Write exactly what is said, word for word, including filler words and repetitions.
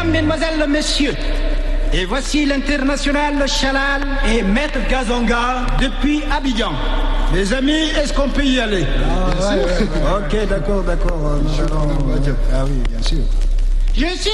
Mesdames, Mesdemoiselles, Messieurs, et voici l'international Chalal et Maître Gazonga depuis Abidjan. Les amis, est-ce qu'on peut y aller? Ah, ouais, ouais, ouais, ouais. Ok, d'accord, d'accord. Ah oui, bien sûr. Je suis